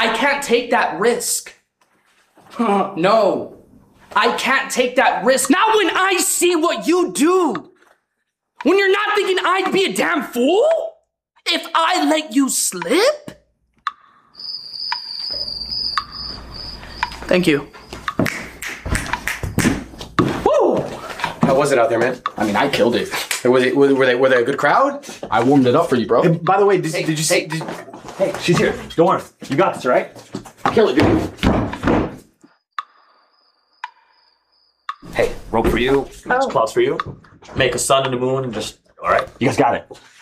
I can't take that risk. No, I can't take that risk. Not when I see what you do. When you're not thinking I'd be a damn fool? If I let you slip? Thank you. Woo! How was it out there, man? I mean, I killed it. Were they a good crowd? I warmed it up for you, bro. Hey, by the way, did you say? Hey, she's here. Don't worry. You got this, all right? Kill it, dude. Hey, rope for you, claws for you. Make a sun and a moon and just, all right? You guys got it.